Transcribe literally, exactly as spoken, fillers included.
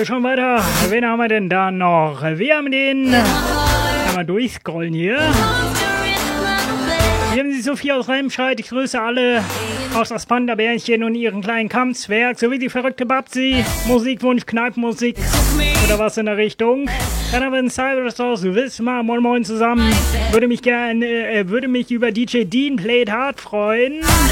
schon weiter. Wen haben wir denn da noch? Wir haben den... Einmal durchscrollen hier. Wir haben die Sophie aus Remscheid. Ich grüße alle aus das Panda-Bärchen und ihren kleinen Kampfzwerg, sowie die verrückte Babsi. Musikwunsch, Kneipenmusik oder was in der Richtung. Dann haben wir den Cyrus aus Wismar. Moin Moin zusammen. Würde mich gerne, äh, würde mich über D J Dean Played Hard freuen.